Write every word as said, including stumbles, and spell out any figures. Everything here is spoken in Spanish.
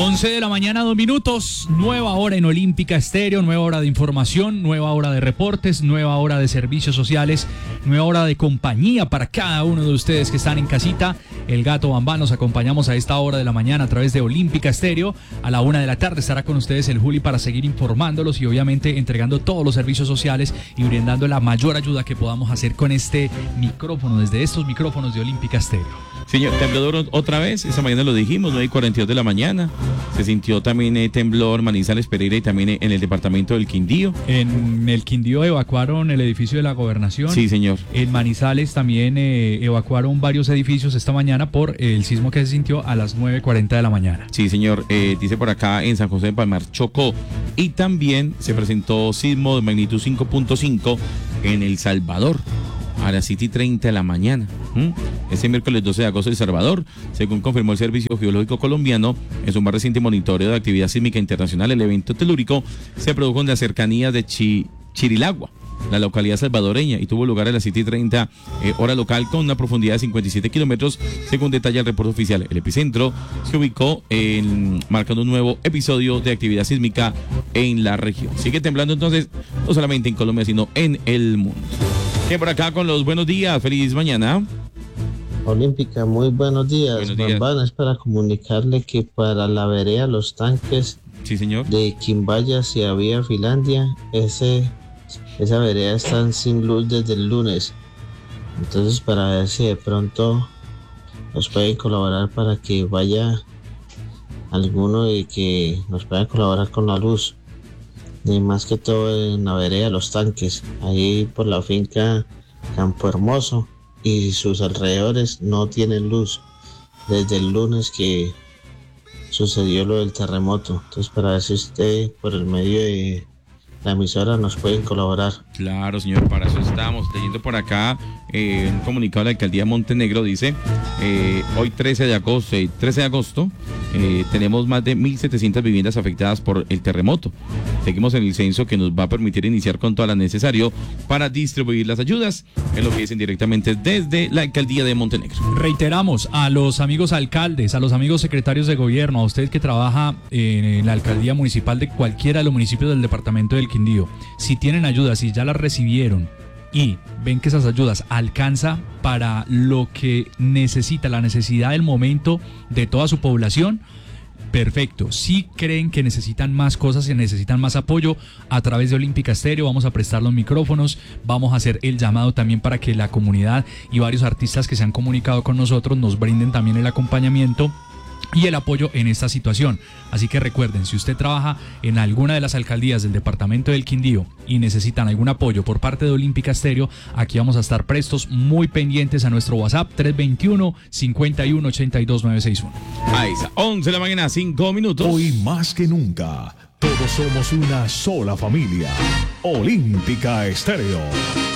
once de la mañana, dos minutos, nueva hora en Olímpica Estéreo, nueva hora de información, nueva hora de reportes, nueva hora de servicios sociales, nueva hora de compañía para cada uno de ustedes que están en casita. El Gato Bambán, nos acompañamos a esta hora de la mañana a través de Olímpica Estéreo. A la una de la tarde estará con ustedes el Juli para seguir informándolos y obviamente entregando todos los servicios sociales y brindando la mayor ayuda que podamos hacer con este micrófono, desde estos micrófonos de Olímpica Estéreo. Señor, temblor otra vez, esta mañana lo dijimos, nueve y cuarenta y dos de la mañana. Se sintió también eh, temblor Manizales, Pereira y también eh, en el departamento del Quindío. En el Quindío evacuaron el edificio de la gobernación. Sí, señor. En Manizales también eh, evacuaron varios edificios esta mañana por el sismo que se sintió a las nueve y cuarenta de la mañana. Sí, señor. Eh, dice por acá en San José de Palmar, Chocó. Y también se presentó sismo de magnitud cinco punto cinco en El Salvador a las siete y treinta de la mañana. ¿Mm? Este miércoles doce de agosto en El Salvador, según confirmó el Servicio Geológico Colombiano, en su más reciente monitoreo de actividad sísmica internacional, el evento telúrico se produjo en las cercanías de Chi- Chirilagua, la localidad salvadoreña, y tuvo lugar a las siete y treinta eh, hora local con una profundidad de cincuenta y siete kilómetros, según detalla el reporte oficial. El epicentro se ubicó en, marcando un nuevo episodio de actividad sísmica en la región. Sigue temblando entonces, no solamente en Colombia, sino en el mundo. Bien, por acá con los buenos días, feliz mañana. Olímpica, muy buenos días. Buenos días. Bambán, es para comunicarle que para la vereda Los Tanques, sí, señor, de Quimbaya hacia Vía Finlandia, ese, esa vereda está sin luz desde el lunes. Entonces, para ver si de pronto nos pueden colaborar para que vaya alguno y que nos pueda colaborar con la luz. Y más que todo en la vereda Los Tanques, ahí por la finca Campo Hermoso y sus alrededores no tienen luz desde el lunes que sucedió lo del terremoto. Entonces, para ver si usted por el medio de la emisora nos pueden colaborar. Claro, señor, para eso estamos. Leyendo por acá eh, un comunicado de la alcaldía de Montenegro, dice eh, hoy trece de agosto, eh, trece de agosto eh, tenemos más de mil setecientas viviendas afectadas por el terremoto. Seguimos en el censo que nos va a permitir iniciar con todo lo necesario para distribuir las ayudas, es lo que dicen directamente desde la alcaldía de Montenegro. Reiteramos a los amigos alcaldes, a los amigos secretarios de gobierno, a usted que trabaja en la alcaldía municipal de cualquiera de los municipios del departamento del Quindío, si tienen ayudas, si ya las recibieron y ven que esas ayudas alcanza para lo que necesita, la necesidad del momento de toda su población, perfecto. Si creen que necesitan más cosas y necesitan más apoyo, a través de Olímpica Estéreo vamos a prestar los micrófonos, vamos a hacer el llamado también para que la comunidad y varios artistas que se han comunicado con nosotros nos brinden también el acompañamiento y el apoyo en esta situación. Así que recuerden, si usted trabaja en alguna de las alcaldías del departamento del Quindío y necesitan algún apoyo por parte de Olímpica Estéreo, aquí vamos a estar prestos, muy pendientes a nuestro WhatsApp tres veintiuno, cincuenta y uno, ochenta y dos, novecientos sesenta y uno. Ahí está, once de la mañana, cinco minutos. Hoy más que nunca, todos somos una sola familia. Olímpica Estéreo.